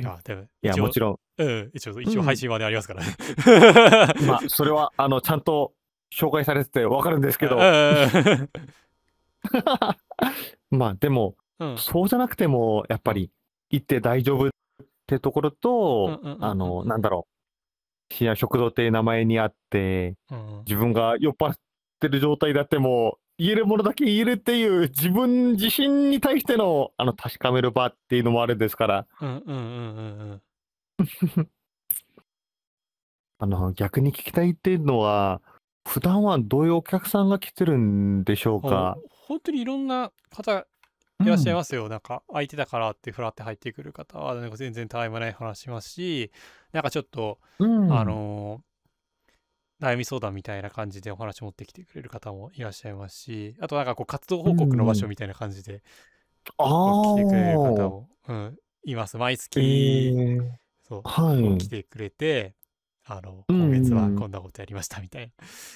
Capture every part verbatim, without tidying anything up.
や、でも、 いや、 一応、 もちろうん、一応、 ん。 一応配うん。 信までありますからね。 まあ、それは、あの、ちゃんと紹介されてて分かるんですけど。 あ、うんうんうん。 まあ、でも、 うん。 そうじゃなくても、やっうん。 ぱり、行って大丈夫ってところと、 うんうんうんうんあの、 うん。 なんだろう、深夜食堂って名前にあって、 うんうん。 自分が酔っ払ってる状態であっても、言えるものだけ言えるっていう自分自身に対しての、あの、確かめる場っていうのもあるんですから。 うんうんうんうんうん。 あの、逆に聞きたいっていうのは、普段はどういうお客さんが来てるんでしょうほか？ ほんとにいろんな方いらっしゃいうん。 ますよ。なんか、空いてたからってふらって入ってくる方は、なんか全然たわいもない話しますし、なんかちょっと、 うあん。 の、悩み相談みたいな感じでお話持ってきてくれる方もいらっしゃいますし、あとなんかこう活動う報告の場んうん。 所みたいな感じで、 あこう来てくれる方あ。 も、うん、います。毎え月、 え、 そう、こう来はい。 てくれて、あの、 うん今月はうん。 こんなことやりましたみたいな。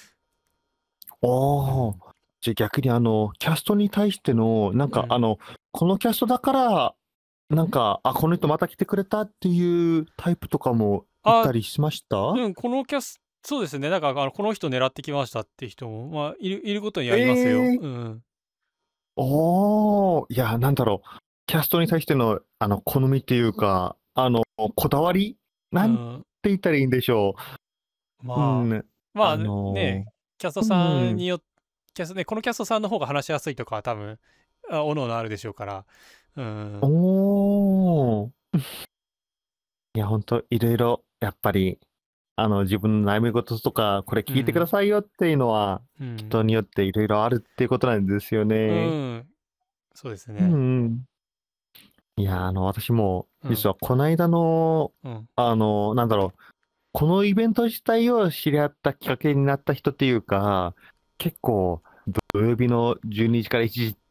うあん。 あ。じゃ、逆にあの、キャストに対しての、なんうん。 かあの、このキャストだから、なんか、あ、この人また来てくれたっていうタイプとかもいあ、 たりしました？ うん、このキャスそうですね、なんかあの、この人狙ってきましたって人も、まあ、いるいることにはいますよ。 ええ。 うんうん。 おお、いや、なんだろう、キャストに対しての、あの、好みっていうか、あの、こだわり？なんてうん。 言ったらいいんでしょう。うまあ、 ん、あまあ、ね、 のキャストうんうん。 さんによキャストね、このキャストさんの方が話しやすいとかは多分、あ、各々あるでしょうから。うおん。 お。いや、ほんと色々やっぱり、あの、自分の悩み事とか、これ聞いてくだうん。 さいよっていうのは、 うん。 人によって色々あるっていうことなんですようね。 ん。そうですうんね。 うん。いや、あの、私も、 うん。 実はこないだの、 うん。 あの、なんだろう、このイベント自体を知り合ったきっかけになった人っていうか、結構、土曜日のじゅうにじからいちじって、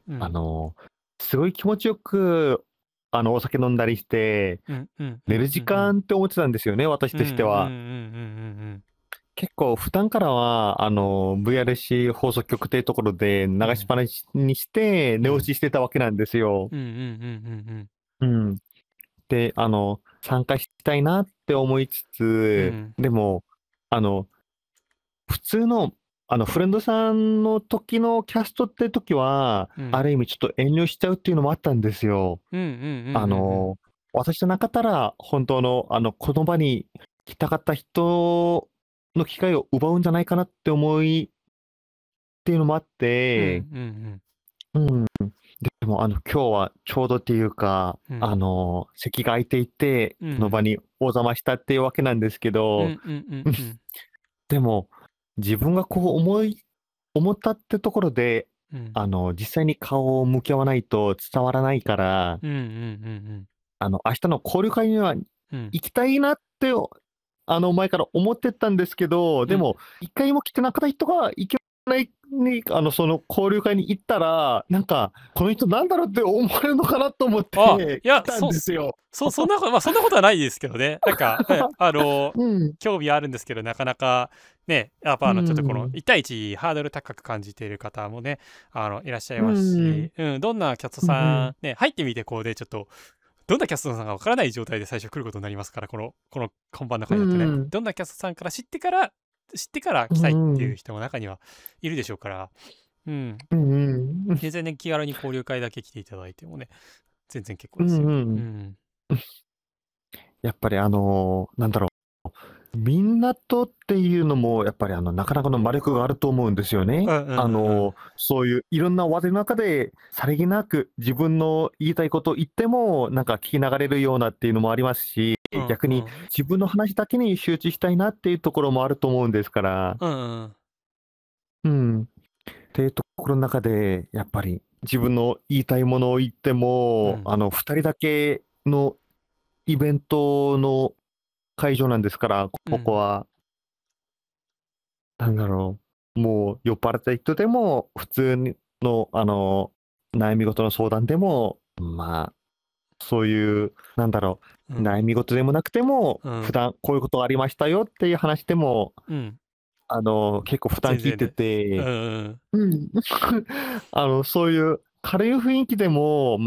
うん。 あの、すごい気持ちよく、あの、お酒飲んだりして、 うんうんう寝るんうんうん。 時間って思ってたんですよね、私うんうんうんうんうんとしては。 うん。 結構普段からは、あの、ブイアールシー 放送局っていうところで流うん。 しっぱなしにして、寝落うん。 ちしてたわけなんですよ。 うんうんうんうんうん。 うん。で、あの、参加したいなって思いつつ、 うん。 でも、あの、普通の、あの、フレンドさんの時のキャストって時は、 うん。 ある意味ちょっと遠慮しちゃうっていうのもあったんですよ。 うんうんうんあうんうん。 の、私じゃなかったら、本当の、あの、この場に来たかった人の機会を奪うんじゃないかなって思いっていうのもあっうんて、 うんうん。 うん。でも、あの、今日はちょうどっていうか、あうん。 の、席が空いていて、 うん。 この場にお邪魔したっていうわけなんですけど、 うんうんうんうん、 うん。 でも、自分がこう思い思ったってところで、 うん。 あの、実際に顔を向き合わないと伝わらないから、 うんうんうんうん。 あの、明日の交流会にはうん。 行きたいなって、あの、前から思ってたんですけど、 うん。 でも、一回も来てなかった人が行けないに、あの、その交流会に行ったら、なんか、この人なんだろうって思われるのかなと思っあ、 ていや、 来たんそですよ。 そそんなことまあ、そんなことはないですけどね。なんか、え、あの、 うん。 興味あるんですけど、なかなかね、やっぱうあの、ちょっとこのん。 いち対いちハードル高く感じている方もね、あの、いらっしゃいうますん。 し、うん、どんなキャストうんうん。 さん、ね、入ってみてこうでちょっと、どんなキャストさんかわからない状態で最初来ることになりますから、このこの本番のう回だとね。 んうん。 どんなキャストさんから知ってから知ってからう来たいっていうんうん。 人も中にはいるでしょうから、うん。 うんうん。 全然ね、気軽に交流会だけ来ていただいてもね、全然結構うですよ。 んうん。 うん。 やっぱりあの、なんだろう、みんなとっていうのもやっぱりあの、なかなかの魔力があると思うんですよね。 うんうんうんうん。 あの、そういういろんな話題の中で、さりげなく自分の言いたいことを言っても、なんか聞き流れるようなっていうのもありますし、 うん逆にうん。 自分の話だけに集中したいなっていうところもあると思うんですから。 うんうん。 うん。っていうところの中で、やっぱり自分の言いたいものを言っても、 うん。 あの、ふたりだけのイベントの会場なんですから、 うん。 ここは。なんだろう、もう酔っ払った人でも、普通にの、あの、悩み事の相談でも、まあ、そういう、なんだろう、 うん。 悩み事でもなくても、 うん。 普段こういうことがありましたよっていう話でも、 うん。 あの、結構負担効いて全然ね。うんて、 うんうん。 うん。あの、そういう軽い雰囲気でも、